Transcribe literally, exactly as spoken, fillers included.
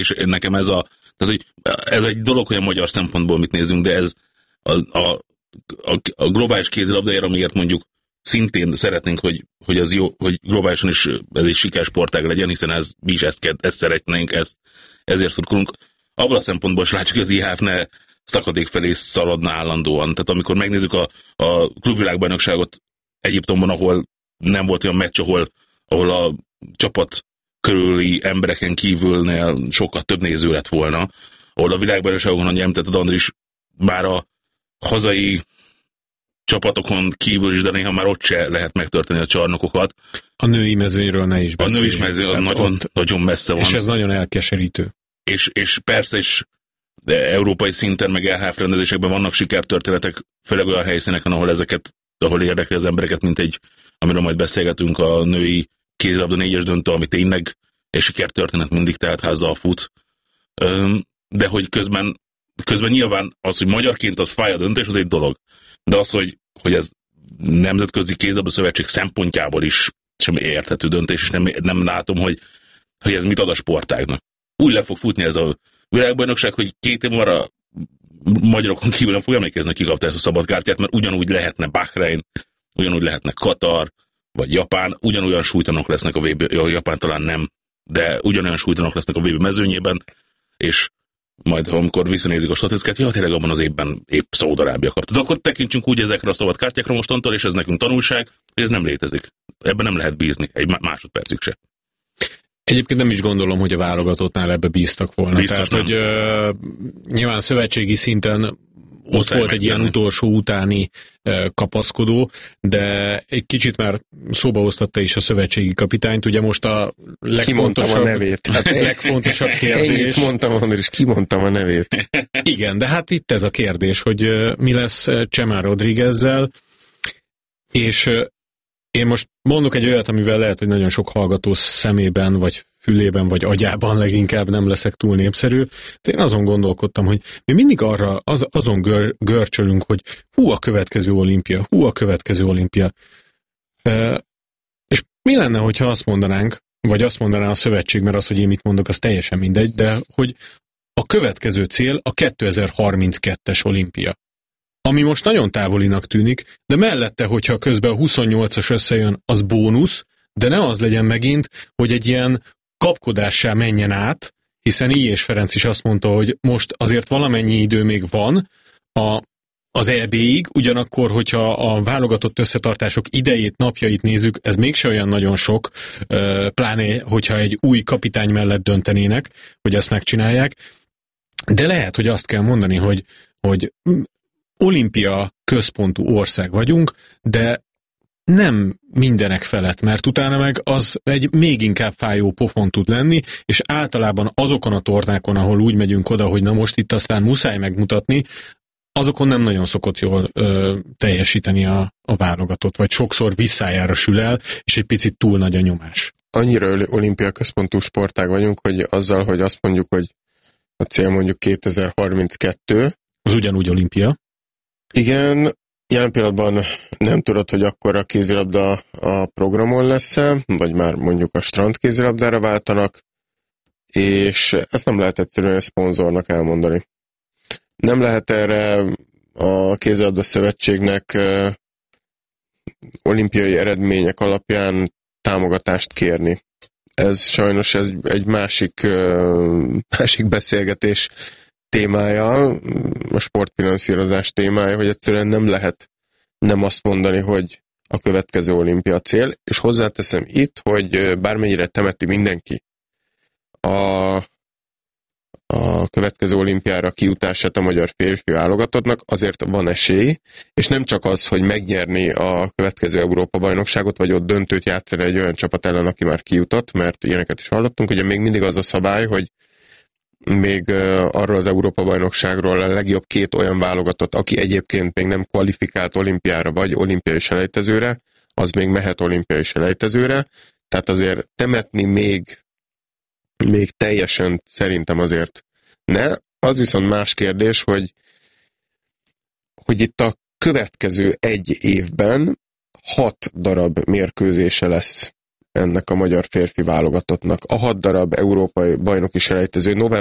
és nekem ez a, tehát, hogy ez egy dolog, hogy a magyar szempontból mit nézünk, de ez a, a, a, a globális kézilabdáért, amiért mondjuk szintén szeretnénk, hogy, hogy az jó, hogy globálisan is ez egy sikeres sportág legyen, hiszen ez, mi is ezt, ezt szeretnénk, ezt, ezért szurkolunk. Abban a szempontból is látjuk, hogy az i há ef ne szakadék felé szaladna állandóan. Tehát amikor megnézzük a, a klubvilágbajnokságot Egyiptomban, ahol nem volt olyan meccs, ahol, ahol a csapat körüli embereken kívülnél sokkal több néző lett volna, ahol a világbajnokságon, ahogy említetted, Andris, már a hazai csapatokon kívül is, de néha már ott se lehet megtörténni a csarnokokat. A női mezőnyről ne is beszélj. A női mezőny az nagyon, ott, nagyon messze van. És ez nagyon elkeserítő. És, és persze is de európai szinten, meg e há ef rendezésekben vannak sikertörténetek, főleg olyan helyszíneken, ahol ezeket, ahol érdekli az embereket, mint egy, amiről majd beszélgetünk, a női kézilabda négyes döntő, ami tényleg egy sikertörténet mindig tehát házzal fut. De hogy közben, közben nyilván az, hogy magyarként az fáj a döntés, az egy dolog. De az, hogy, hogy ez nemzetközi kézilabda szövetség szempontjából is sem érthető döntés, és nem, nem látom, hogy, hogy ez mit ad a sportágnak. Úgy le fog futni ez a világbajnokság, hogy két év arra magyarokon kívül nem fog emlékezni, ki kapta ezt a szabadkártyát, mert ugyanúgy lehetne Bahrein, ugyanúgy lehetne Katar, vagy Japán, ugyanolyan súlytalanok lesznek a vé bé, Japán talán nem, de ugyanolyan súlytalanok lesznek a vé bé mezőnyében, és majd amikor visszanézik a statisztikát, ja, tényleg abban az évben épp Szaúd-Arábia kapta. De akkor tekintsünk úgy ezekre a szabadkártyákra mostantól, és ez nekünk tanulság, hogy ez nem létezik. Ebben nem lehet bízni, egy másodpercig se. Egyébként nem is gondolom, hogy a válogatottnál ebbe bíztak volna. Biztos Tehát, nem. hogy uh, nyilván szövetségi szinten ott Muszáj volt egy ilyen utolsó utáni uh, kapaszkodó, de egy kicsit már szóba hoztatta is a szövetségi kapitányt. Ugye most a legfontosabb, a nevét. Hát legfontosabb kérdés. Ennyit mondtam, Andris, és kimondtam a nevét. Igen, de hát itt ez a kérdés, hogy uh, mi lesz Chema Rodríguezzel, és uh, én most mondok egy olyat, amivel lehet, hogy nagyon sok hallgató szemében, vagy fülében, vagy agyában leginkább nem leszek túl népszerű. De én azon gondolkodtam, hogy mi mindig arra, az, azon gör, görcsölünk, hogy hú, a következő olimpia, hú, a következő olimpia. E, és mi lenne, hogyha azt mondanánk, vagy azt mondaná a szövetség, mert az, hogy én mit mondok, az teljesen mindegy, de hogy a következő cél a kétezer-harminckettes olimpia. Ami most nagyon távolinak tűnik, de mellette, hogyha közben a huszonnyolcas összejön, az bónusz, de ne az legyen megint, hogy egy ilyen kapkodássá menjen át, hiszen I. és Ferenc is azt mondta, hogy most azért valamennyi idő még van a, az é bé-ig, ugyanakkor, hogyha a válogatott összetartások idejét, napjait nézzük, ez mégse olyan nagyon sok, pláne, hogyha egy új kapitány mellett döntenének, hogy ezt megcsinálják, de lehet, hogy azt kell mondani, hogy, hogy olimpia központú ország vagyunk, de nem mindenek felett, mert utána meg az egy még inkább fájó pofon tud lenni, és általában azokon a tornákon, ahol úgy megyünk oda, hogy na most itt aztán muszáj megmutatni, azokon nem nagyon szokott jól ö, teljesíteni a, a válogatott, vagy sokszor visszájára sül el, és egy picit túl nagy a nyomás. Annyira olimpia központú sportág vagyunk, hogy azzal, hogy azt mondjuk, hogy a cél mondjuk kétezer-harminckettő. Az ugyanúgy olimpia. Igen, jelen pillanatban nem tudod, hogy akkor a kézilabda a programon lesz-e, vagy már mondjuk a strand kézilabdára váltanak, és ezt nem lehet egyszerűen a szponzornak elmondani. Nem lehet erre a kézilabda szövetségnek olimpiai eredmények alapján támogatást kérni. Ez sajnos ez egy másik, másik beszélgetés témája, a sportfinanszírozás témája, hogy egyszerűen nem lehet nem azt mondani, hogy a következő olimpia cél, és hozzáteszem itt, hogy bármennyire temeti mindenki a, a következő olimpiára kijutását a magyar férfi válogatottnak, azért van esély, és nem csak az, hogy megnyerni a következő Európa-bajnokságot, vagy ott döntőt játszani egy olyan csapat ellen, aki már kijutott, mert ilyeneket is hallottunk, ugye még mindig az a szabály, hogy még arról az Európa-bajnokságról a legjobb két olyan válogatott, aki egyébként még nem kvalifikált olimpiára vagy olimpiai selejtezőre, az még mehet olimpiai selejtezőre, tehát azért temetni még, még teljesen szerintem azért ne. Az viszont más kérdés, hogy, hogy itt a következő egy évben hat darab mérkőzése lesz ennek a magyar férfi válogatottnak. A hat darab európai bajnoki selejtező november